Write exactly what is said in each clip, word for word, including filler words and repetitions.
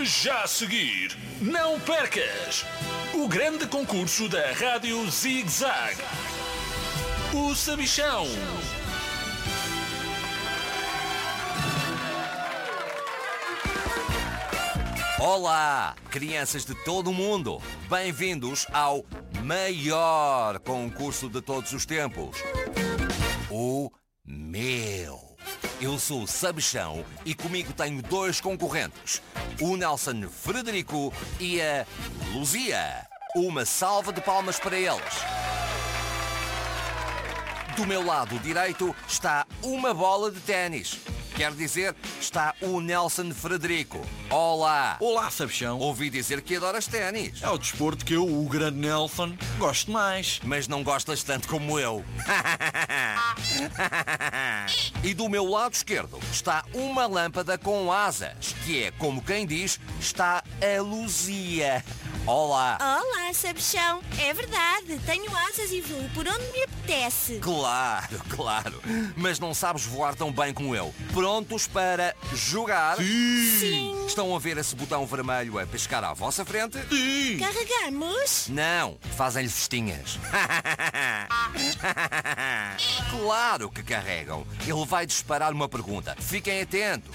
Já a seguir, não percas o grande concurso da Rádio Zig Zag, o Sabichão. Olá, crianças de todo o mundo. Bem-vindos ao maior concurso de todos os tempos, o meu. Eu sou o Sabichão e comigo tenho dois concorrentes, o Nelson Frederico e a Luzia. Uma salva de palmas para eles. Do meu lado direito está uma bola de ténis. Quer dizer, está o Nelson Frederico. Olá! Olá, Sabichão. Ouvi dizer que adoras ténis. É o desporto que eu, o grande Nelson, gosto mais. Mas não gostas tanto como eu. E do meu lado esquerdo está uma lâmpada com asas, que é, como quem diz, está a Luzia. Olá! Olá, Sabichão. É verdade, tenho asas e voo por onde me apetece. Claro, claro. Mas não sabes voar tão bem como eu. Prontos para jogar? Sim! Sim. Estão a ver esse botão vermelho a piscar à vossa frente? Sim! Carregamos? Não, fazem-lhe festinhas. Claro que carregam. Ele vai disparar uma pergunta. Fiquem atentos.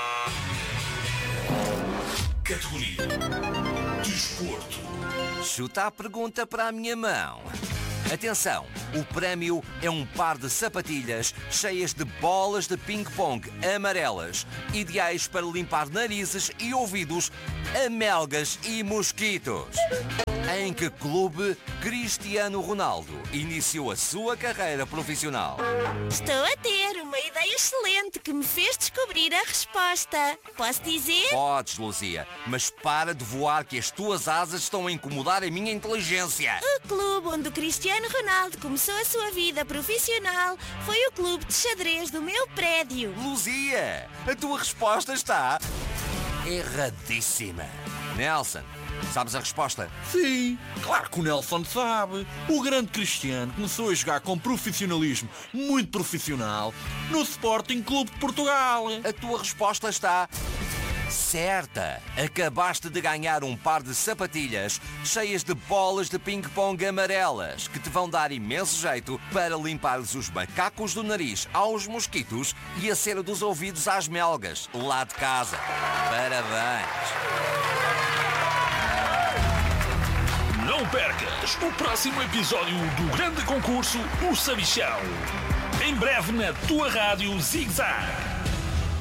Categoria Desporto. Chuta a pergunta para a minha mão. Atenção, o prémio é um par de sapatilhas cheias de bolas de ping-pong amarelas, ideais para limpar narizes e ouvidos, amelgas e mosquitos. Em que clube Cristiano Ronaldo iniciou a sua carreira profissional? Estou a ter uma ideia excelente que me fez descobrir a resposta. Posso dizer? Podes, Luzia, mas para de voar que as tuas asas estão a incomodar a minha inteligência. O clube onde o Cristiano Ronaldo começou a sua vida profissional foi o clube de xadrez do meu prédio. Luzia, a tua resposta está erradíssima. Nelson, sabes a resposta? Sim! Claro que o Nelson sabe. O grande Cristiano começou a jogar com profissionalismo, muito profissional, no Sporting Clube de Portugal. A tua resposta está certa. Acabaste de ganhar um par de sapatilhas cheias de bolas de ping-pong amarelas que te vão dar imenso jeito para limpares os macacos do nariz aos mosquitos e a cera dos ouvidos às melgas lá de casa. Parabéns! Não percas o próximo episódio do grande concurso, o Sabichão. Em breve na tua rádio Zig Zag.